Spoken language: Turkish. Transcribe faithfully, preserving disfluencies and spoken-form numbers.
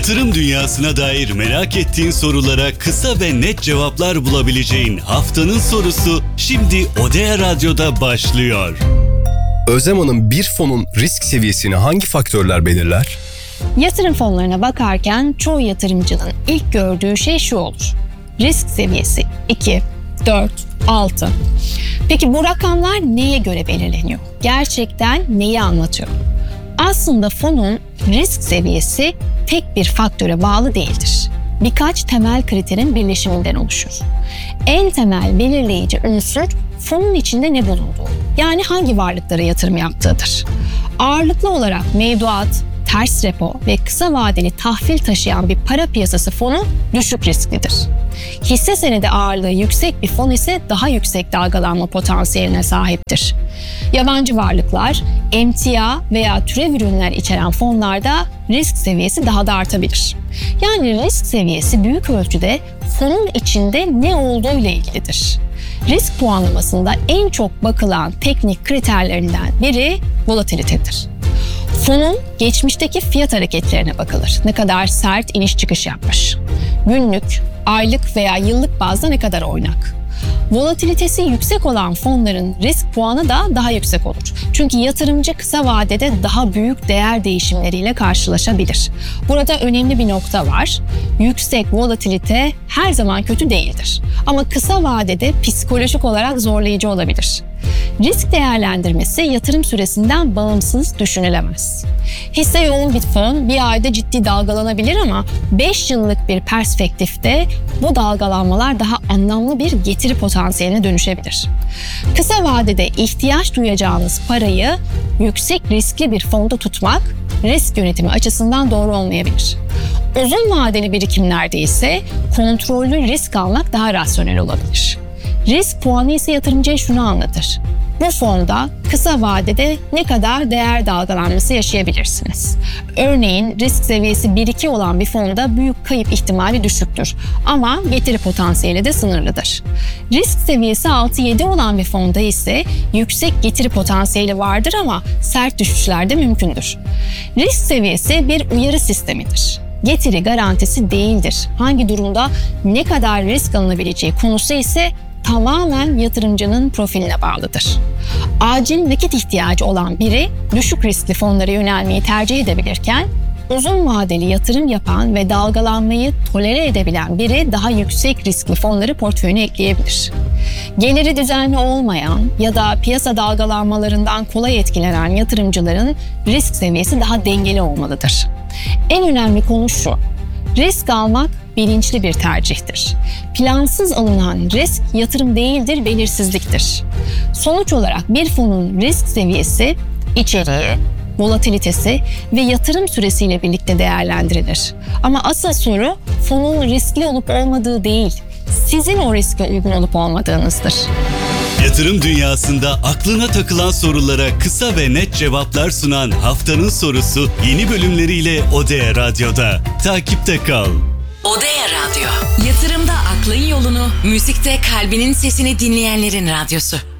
Yatırım dünyasına dair merak ettiğin sorulara kısa ve net cevaplar bulabileceğin haftanın sorusu şimdi Odea Radyo'da başlıyor. Özlem Hanım, bir fonun risk seviyesini hangi faktörler belirler? Yatırım fonlarına bakarken çoğu yatırımcının ilk gördüğü şey şu olur: risk seviyesi iki, dört, altı. Peki bu rakamlar neye göre belirleniyor? Gerçekten neyi anlatıyor? Aslında fonun risk seviyesi tek bir faktöre bağlı değildir. Birkaç temel kriterin birleşiminden oluşur. En temel belirleyici unsur fonun içinde ne bulunduğu, yani hangi varlıklara yatırım yaptığıdır. Ağırlıklı olarak mevduat, ters repo ve kısa vadeli tahvil taşıyan bir para piyasası fonu düşük risklidir. Hisse senedi ağırlığı yüksek bir fon ise daha yüksek dalgalanma potansiyeline sahiptir. Yabancı varlıklar, emtia veya türev ürünler içeren fonlarda risk seviyesi daha da artabilir. Yani risk seviyesi büyük ölçüde fonun içinde ne olduğu ile ilgilidir. Risk puanlamasında en çok bakılan teknik kriterlerinden biri volatilitedir. Fonun geçmişteki fiyat hareketlerine bakılır. Ne kadar sert iniş çıkış yapmış. Günlük, aylık veya yıllık bazda ne kadar oynak. Volatilitesi yüksek olan fonların risk puanı da daha yüksek olur. Çünkü yatırımcı kısa vadede daha büyük değer değişimleriyle karşılaşabilir. Burada önemli bir nokta var. Yüksek volatilite her zaman kötü değildir. Ama kısa vadede psikolojik olarak zorlayıcı olabilir. Risk değerlendirmesi yatırım süresinden bağımsız düşünülemez. Hisse yoğun bir fon bir ayda ciddi dalgalanabilir ama beş yıllık bir perspektifte bu dalgalanmalar daha anlamlı bir getiri potansiyeline dönüşebilir. Kısa vadede ihtiyaç duyacağınız parayı yüksek riskli bir fonda tutmak risk yönetimi açısından doğru olmayabilir. Uzun vadeli birikimlerde ise kontrollü risk almak daha rasyonel olabilir. Risk puanı ise yatırımcıya şunu anlatır: bu fonda kısa vadede ne kadar değer dalgalanması yaşayabilirsiniz. Örneğin risk seviyesi bir iki olan bir fonda büyük kayıp ihtimali düşüktür ama getiri potansiyeli de sınırlıdır. Risk seviyesi altı yedi olan bir fonda ise yüksek getiri potansiyeli vardır ama sert düşüşler de mümkündür. Risk seviyesi bir uyarı sistemidir. Getiri garantisi değildir. Hangi durumda ne kadar risk alınabileceği konusu ise tamamen yatırımcının profiline bağlıdır. Acil nakit ihtiyacı olan biri düşük riskli fonlara yönelmeyi tercih edebilirken, uzun vadeli yatırım yapan ve dalgalanmayı tolere edebilen biri daha yüksek riskli fonları portföyüne ekleyebilir. Geliri düzenli olmayan ya da piyasa dalgalanmalarından kolay etkilenen yatırımcıların risk seviyesi daha dengeli olmalıdır. En önemli konu şu: risk almak bilinçli bir tercihtir. Plansız alınan risk yatırım değildir, belirsizliktir. Sonuç olarak bir fonun risk seviyesi, içeriği, volatilitesi ve yatırım süresiyle birlikte değerlendirilir. Ama asıl soru fonun riskli olup olmadığı değil, sizin o riske uygun olup olmadığınızdır. Yatırım dünyasında aklına takılan sorulara kısa ve net cevaplar sunan haftanın sorusu yeni bölümleriyle Odea Radyo'da. Takipte kal. Odea Radyo. Yatırımda aklın yolunu, müzikte kalbinin sesini dinleyenlerin radyosu.